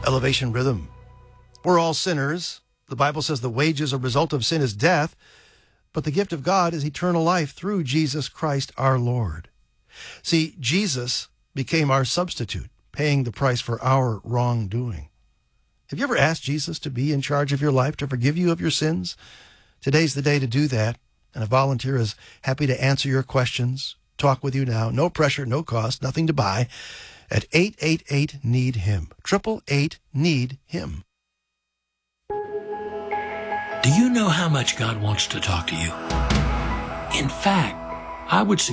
Elevation Rhythm. We're all sinners. The Bible says the wages or result of sin is death, but the gift of God is eternal life through Jesus Christ our Lord. See, Jesus became our substitute, paying the price for our wrongdoing. Have you ever asked Jesus to be in charge of your life, to forgive you of your sins? Today's the day to do that, and a volunteer is happy to answer your questions, talk with you now. No pressure, no cost, nothing to buy. At 888-NEED-HIM, 888-NEED-HIM. Do you know how much God wants to talk to you? In fact, I would suggest